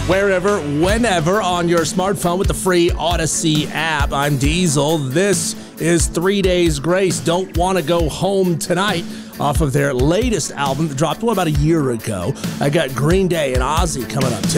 wherever, whenever on your smartphone with the free Odyssey app. I'm Diesel. This is 3 Days Grace. Don't Want to Go Home Tonight, off of their latest album that dropped about a year ago. I got Green Day and Ozzy coming up too.